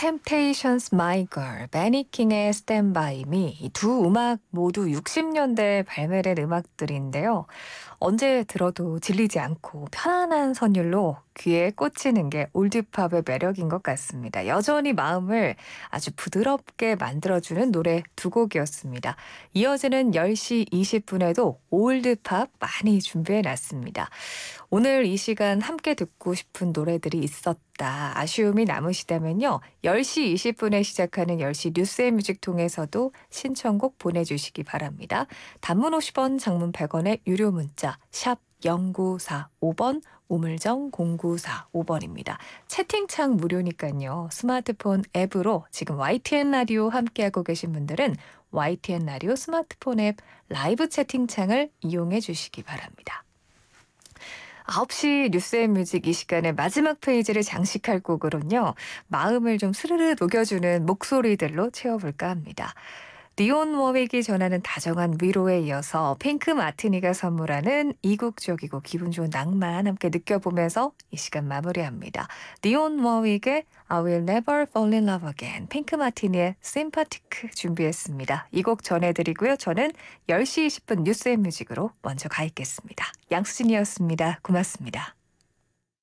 Temptations My Girl, 베니킹의 Stand By Me 이 두 음악 모두 60년대에 발매된 음악들인데요. 언제 들어도 질리지 않고 편안한 선율로 귀에 꽂히는 게 올드팝의 매력인 것 같습니다. 여전히 마음을 아주 부드럽게 만들어주는 노래 두 곡이었습니다. 이어지는 10시 20분에도 올드팝 많이 준비해놨습니다. 오늘 이 시간 함께 듣고 싶은 노래들이 있었다. 아쉬움이 남으시다면요. 10시 20분에 시작하는 10시 뉴스앤뮤직 통해서도 신청곡 보내주시기 바랍니다. 단문 50원, 장문 100원의 유료 문자 샵 0945번, 우물정 0945번입니다. 채팅창 무료니까요. 스마트폰 앱으로 지금 YTN 라디오 함께하고 계신 분들은 YTN 라디오 스마트폰 앱 라이브 채팅창을 이용해 주시기 바랍니다. 9시 뉴스앤뮤직 이 시간의 마지막 페이지를 장식할 곡으로는요. 마음을 좀 스르르 녹여주는 목소리들로 채워볼까 합니다. 디온 워윅이 전하는 다정한 위로에 이어서 핑크 마티니가 선물하는 이국적이고 기분 좋은 낭만 함께 느껴보면서 이 시간 마무리합니다. 디온 워윅의 I Will Never Fall in Love Again, 핑크 마티니의 Sympathetic 준비했습니다. 이 곡 전해드리고요. 저는 10시 20분 뉴스앤뮤직으로 먼저 가 있겠습니다. 양수진이었습니다. 고맙습니다.